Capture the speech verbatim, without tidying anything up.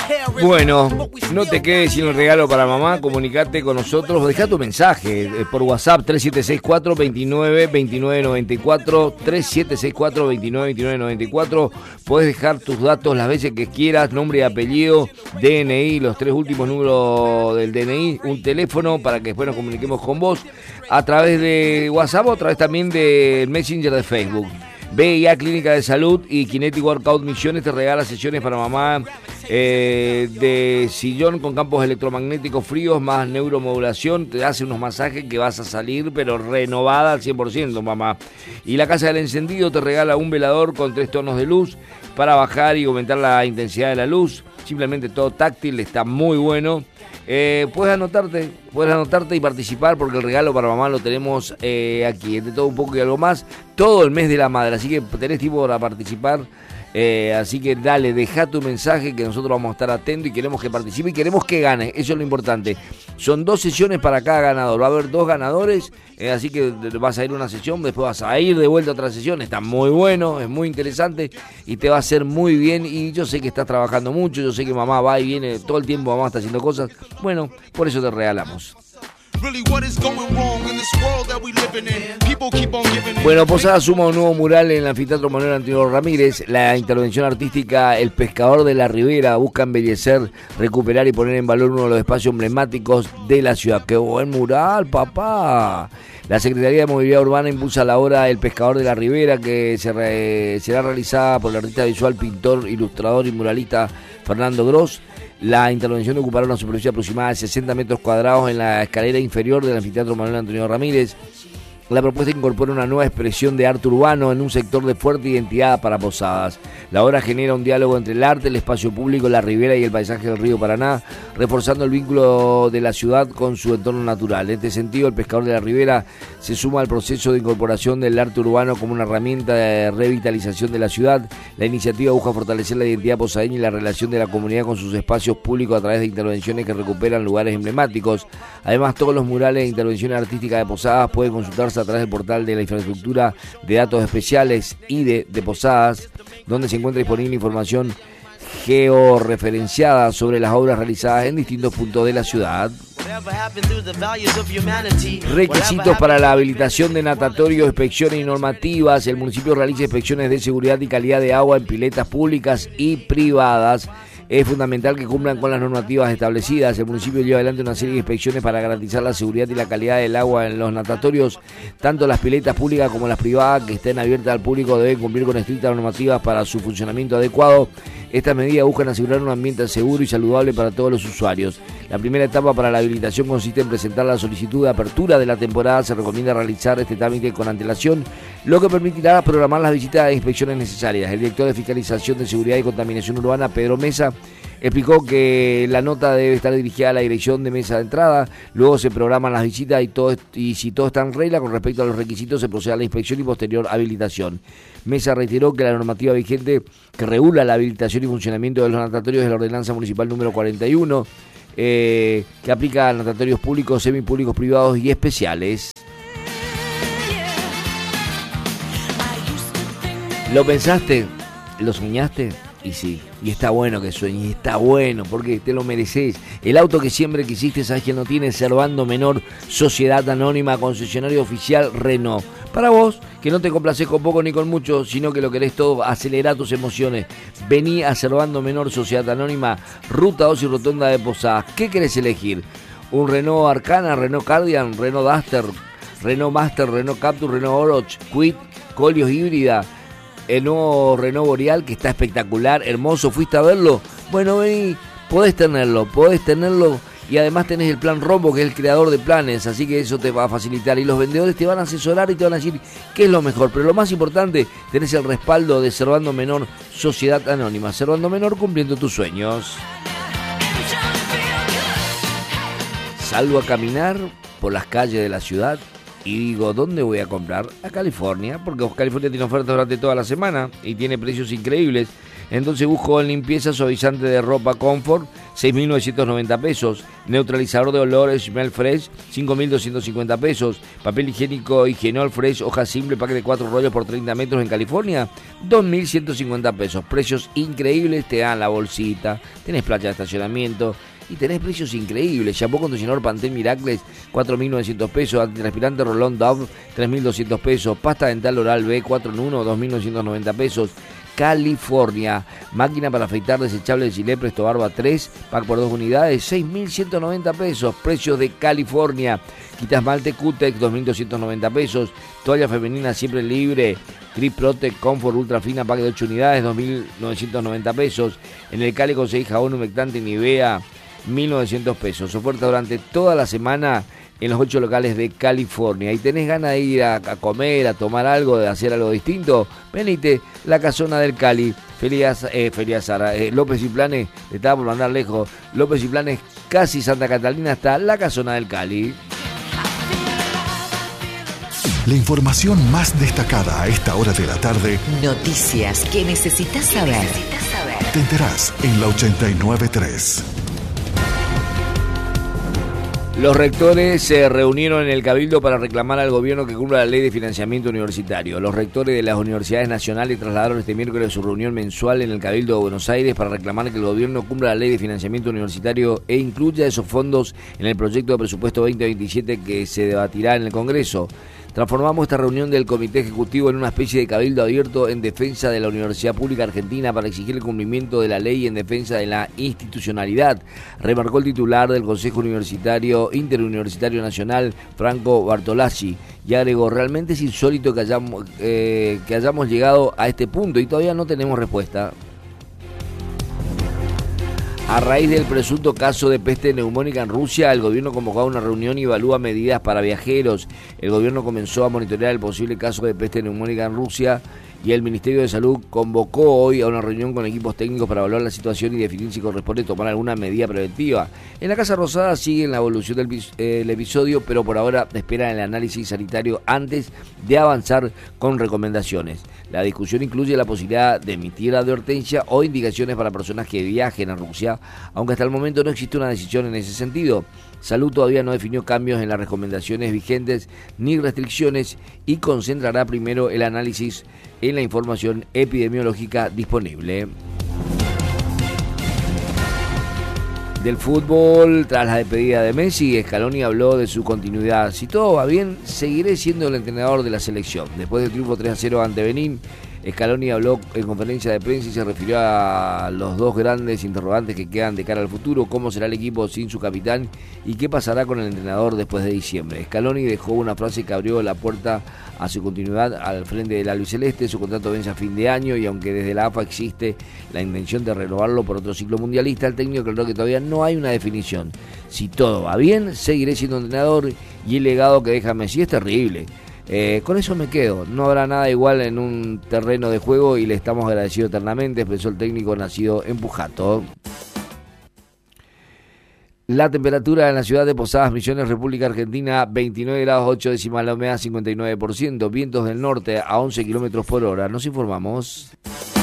Bueno, no te quedes sin el regalo para mamá, comunicate con nosotros, deja tu mensaje por WhatsApp tres siete seis cuatro, veintinueve, veintinueve noventa y cuatro, tres siete seis cuatro, veintinueve, veintinueve noventa y cuatro. Podés dejar tus datos las veces que quieras, nombre y apellido, D N I, los tres últimos números del D N I, un teléfono para que después nos comuniquemos con vos a través de WhatsApp o a través también del Messenger de Facebook. B I A Clínica de Salud y Kinetic Workout Misiones te regala sesiones para mamá eh, de sillón con campos electromagnéticos fríos más neuromodulación. Te hace unos masajes que vas a salir pero renovada al cien por ciento, mamá. Y la Casa del Encendido te regala un velador con tres tonos de luz para bajar y aumentar la intensidad de la luz. Simplemente todo táctil, está muy bueno. Eh, puedes anotarte, puedes anotarte y participar porque el regalo para mamá lo tenemos eh, aquí, de todo un poco y algo más, todo el mes de la madre, así que tenés tiempo para participar, eh, así que dale, deja tu mensaje que nosotros vamos a estar atentos y queremos que participe y queremos que gane, eso es lo importante. Son dos sesiones para cada ganador, va a haber dos ganadores, eh, así que vas a ir a una sesión, después vas a ir de vuelta a otra sesión, está muy bueno, es muy interesante y te va a hacer muy bien. Y yo sé que estás trabajando mucho, yo sé que mamá va y viene todo el tiempo, mamá está haciendo cosas, bueno, por eso te regalamos. Bueno, Posada suma un nuevo mural en el anfiteatro Manuel Antonio Ramírez. La intervención artística El Pescador de la Ribera busca embellecer, recuperar y poner en valor uno de los espacios emblemáticos de la ciudad. ¡Qué buen mural, papá! La Secretaría de Movilidad Urbana impulsa la obra El Pescador de la Ribera, que se re, será realizada por el artista visual, pintor, ilustrador y muralista Fernando Gross. La intervención ocupará una superficie aproximada de sesenta metros cuadrados en la escalera inferior del anfiteatro Manuel Antonio Ramírez. La propuesta incorpora una nueva expresión de arte urbano en un sector de fuerte identidad para Posadas. La obra genera un diálogo entre el arte, el espacio público, la ribera y el paisaje del río Paraná, reforzando el vínculo de la ciudad con su entorno natural. En este sentido, El Pescador de la Ribera se suma al proceso de incorporación del arte urbano como una herramienta de revitalización de la ciudad. La iniciativa busca fortalecer la identidad posadeña y la relación de la comunidad con sus espacios públicos a través de intervenciones que recuperan lugares emblemáticos. Además, todos los murales e intervenciones artísticas de Posadas pueden consultarse a través del portal de la infraestructura de datos especiales I D E de Posadas, donde se encuentra disponible información georreferenciada sobre las obras realizadas en distintos puntos de la ciudad. Requisitos para la habilitación de natatorios, inspecciones y normativas. El municipio realiza inspecciones de seguridad y calidad de agua en piletas públicas y privadas. Es fundamental que cumplan con las normativas establecidas. El municipio lleva adelante una serie de inspecciones para garantizar la seguridad y la calidad del agua en los natatorios. Tanto las piletas públicas como las privadas que estén abiertas al público deben cumplir con estrictas normativas para su funcionamiento adecuado. Estas medidas buscan asegurar un ambiente seguro y saludable para todos los usuarios. La primera etapa para la habilitación consiste en presentar la solicitud de apertura de la temporada. Se recomienda realizar este trámite con antelación, lo que permitirá programar las visitas e inspecciones necesarias. El director de Fiscalización de Seguridad y Contaminación Urbana, Pedro Mesa, explicó que la nota debe estar dirigida a la dirección de mesa de entrada, luego se programan las visitas y, todo, y si todo está en regla con respecto a los requisitos se procede a la inspección y posterior habilitación. Mesa reiteró que la normativa vigente que regula la habilitación y funcionamiento de los natatorios es la ordenanza municipal número cuarenta y uno, eh, que aplica a natatorios públicos, semipúblicos, privados y especiales. ¿Lo pensaste? ¿Lo soñaste? Y sí, y está bueno que sueñes, y está bueno, porque te lo mereces. El auto que siempre quisiste, ¿sabes quién lo tiene? Servando Menor, Sociedad Anónima, concesionario oficial Renault. Para vos, que no te complaces con poco ni con mucho, sino que lo querés todo, acelerar tus emociones. Vení a Servando Menor, Sociedad Anónima, Ruta dos y Rotonda de Posadas. ¿Qué querés elegir? ¿Un Renault Arcana, Renault Cardian, Renault Duster, Renault Master, Renault Captur, Renault Oroch, Kwid, Koleos híbrida? El nuevo Renault Boreal que está espectacular, hermoso, ¿fuiste a verlo? Bueno, vení, podés tenerlo, podés tenerlo y además tenés el plan Rombo, que es el creador de planes, así que eso te va a facilitar y los vendedores te van a asesorar y te van a decir qué es lo mejor, pero lo más importante, tenés el respaldo de Servando Menor, Sociedad Anónima. Servando Menor, cumpliendo tus sueños. Salgo a caminar por las calles de la ciudad y digo, ¿dónde voy a comprar? A California, porque California tiene ofertas durante toda la semana y tiene precios increíbles. Entonces busco en limpieza suavizante de ropa Comfort, seis mil novecientos noventa pesos. Neutralizador de olores Smell Fresh, cinco mil doscientos cincuenta pesos. Papel higiénico Higienol Fresh, hoja simple, paquete de cuatro rollos por treinta metros en California, dos mil ciento cincuenta pesos. Precios increíbles, te dan la bolsita, tenés playa de estacionamiento y tenés precios increíbles. Shampoo condicionador Pantene Miracles, cuatro mil novecientos pesos. Antitranspirante Rolón Dove, tres mil doscientos pesos. Pasta dental Oral B, cuatro en uno, dos mil novecientos noventa pesos. California, máquina para afeitar desechable de Gillette Presto Barba tres, pack por dos unidades, seis mil ciento noventa pesos. Precios de California. Quita esmalte Q-Tex, dos mil doscientos noventa pesos. Toalla femenina siempre libre, Trip Protect Comfort Ultra Fina, pack de ocho unidades, dos mil novecientos noventa pesos. En el Cali conseguís jabón humectante Nivea, mil novecientos pesos. Oferta durante toda la semana en los ocho locales de California. Y tenés ganas de ir a, a comer, a tomar algo, de hacer algo distinto, venite, la Casona del Cali. Felias, eh, Feria Sara, eh, López y Planes, te estaba por mandar lejos. López y Planes, casi Santa Catalina, está la Casona del Cali. La información más destacada a esta hora de la tarde. Noticias que necesitas saber. Necesitas saber. Te enterás en la ochenta y nueve punto tres. Los rectores se reunieron en el Cabildo para reclamar al gobierno que cumpla la ley de financiamiento universitario. Los rectores de las universidades nacionales trasladaron este miércoles su reunión mensual en el Cabildo de Buenos Aires para reclamar que el gobierno cumpla la ley de financiamiento universitario e incluya esos fondos en el proyecto de presupuesto veinte veintisiete que se debatirá en el Congreso. Transformamos esta reunión del Comité Ejecutivo en una especie de cabildo abierto en defensa de la Universidad Pública Argentina para exigir el cumplimiento de la ley y en defensa de la institucionalidad, remarcó el titular del Consejo Universitario Interuniversitario Nacional, Franco Bartolazzi, y agregó: realmente es insólito que hayamos, eh, que hayamos llegado a este punto y todavía no tenemos respuesta. A raíz del presunto caso de peste neumónica en Rusia, el gobierno convocó a una reunión y evalúa medidas para viajeros. El gobierno comenzó a monitorear el posible caso de peste neumónica en Rusia y el Ministerio de Salud convocó hoy a una reunión con equipos técnicos para evaluar la situación y definir si corresponde tomar alguna medida preventiva. En la Casa Rosada siguen la evolución del eh, el episodio, pero por ahora esperan el análisis sanitario antes de avanzar con recomendaciones. La discusión incluye la posibilidad de emitir advertencia o indicaciones para personas que viajen a Rusia, aunque hasta el momento no existe una decisión en ese sentido. Salud todavía no definió cambios en las recomendaciones vigentes ni restricciones y concentrará primero el análisis en la información epidemiológica disponible. Del fútbol, tras la despedida de Messi, Scaloni habló de su continuidad. Si todo va bien, seguiré siendo el entrenador de la selección. Después del triunfo tres a cero ante Benín, Scaloni habló en conferencia de prensa y se refirió a los dos grandes interrogantes que quedan de cara al futuro: cómo será el equipo sin su capitán y qué pasará con el entrenador después de diciembre. Scaloni dejó una frase que abrió la puerta a su continuidad al frente del albiceleste. Su contrato vence a fin de año y aunque desde la A F A existe la intención de renovarlo por otro ciclo mundialista, el técnico creyó que todavía no hay una definición. Si todo va bien, seguiré siendo entrenador y el legado que deja Messi es terrible. Eh, con eso me quedo, no habrá nada igual en un terreno de juego y le estamos agradecidos eternamente, expresó el técnico nacido en Pujato. La temperatura en la ciudad de Posadas Misiones, República Argentina, veintinueve grados ocho décimas, la humedad cincuenta y nueve por ciento, vientos del norte a once kilómetros por hora. Nos informamos.